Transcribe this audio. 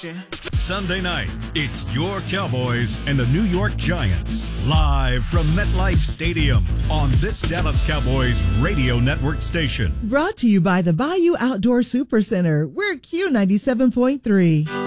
Sunday night, it's your Cowboys and the New York Giants. Live from MetLife Stadium on this Dallas Cowboys radio network station. Brought to you by the Bayou Outdoor Super Center. We're Q97.3.